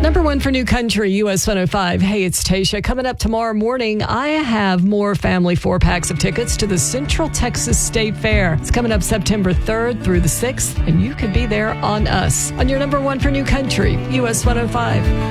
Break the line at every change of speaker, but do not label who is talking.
Number one for New Country, US 105. Hey, it's Tasha. Coming up tomorrow morning, I have more family 4-packs of tickets to the Central Texas State Fair. It's coming up September 3rd through the 6th, and you could be there on us. On your number one for New Country, US 105.